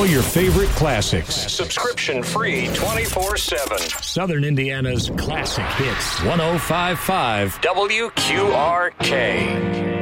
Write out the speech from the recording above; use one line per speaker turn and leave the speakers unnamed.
all your favorite classics.
Subscription free 24/7.
Southern Indiana's classic hits. 105.5 WQRK.